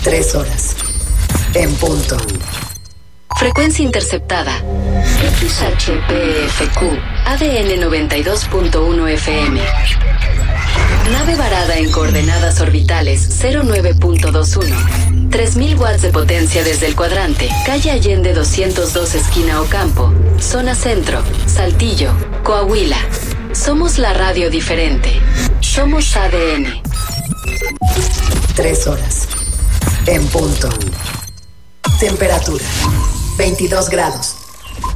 3 horas. En punto. Frecuencia interceptada. XHPFQ. ADN 92.1 FM. Nave varada en coordenadas orbitales 09.21. 3000 watts de potencia desde el cuadrante. Calle Allende 202, esquina Ocampo. Zona Centro. Saltillo. Coahuila. Somos la radio diferente. Somos ADN. 3 horas. En punto. Temperatura. 22 grados.